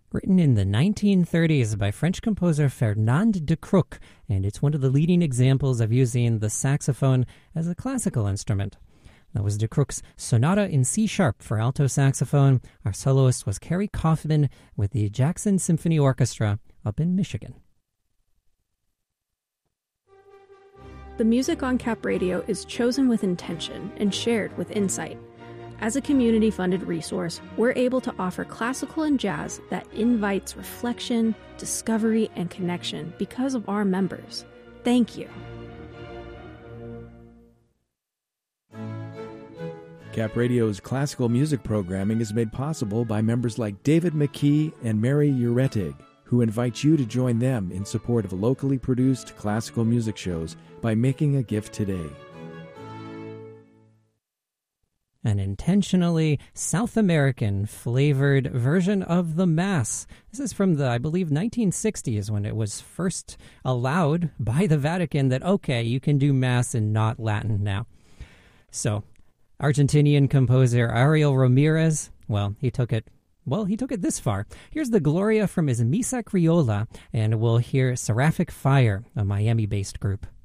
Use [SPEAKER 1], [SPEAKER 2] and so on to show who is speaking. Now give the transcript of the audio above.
[SPEAKER 1] Written in the 1930s by French composer Fernand de Crook, and it's one of the leading examples of using the saxophone as a classical instrument. That was de Crook's Sonata in C-sharp for alto saxophone. Our soloist was Kerry Kaufman with the Jackson Symphony Orchestra up in Michigan.
[SPEAKER 2] The music on Cap Radio is chosen with intention and shared with insight. As a community-funded resource, we're able to offer classical and jazz that invites reflection, discovery, and connection because of our members. Thank you.
[SPEAKER 3] Cap Radio's classical music programming is made possible by members like David McKee and Mary Uretig, who invite you to join them in support of locally produced classical music shows by making a gift today.
[SPEAKER 1] An intentionally South American flavored version of the Mass. This is from the, I believe, 1960s when it was first allowed by the Vatican that, okay, you can do Mass in not Latin now. So, Argentinian composer Ariel Ramirez, he took it this far. Here's the Gloria from his Misa Criolla, and we'll hear Seraphic Fire, a Miami-based group.